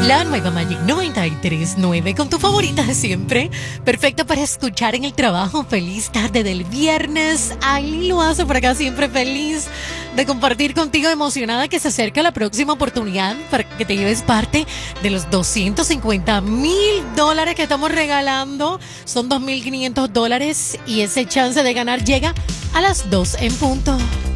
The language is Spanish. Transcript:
La nueva Magic 93.9 con tu favorita de siempre. Perfecta para escuchar en el trabajo. Feliz tarde del viernes. Ahí lo hace por acá, siempre feliz de compartir contigo, emocionada que se acerca la próxima oportunidad para que te lleves parte de los $250,000 que estamos regalando. Son $2,500 y ese chance de ganar llega a las 2 en punto.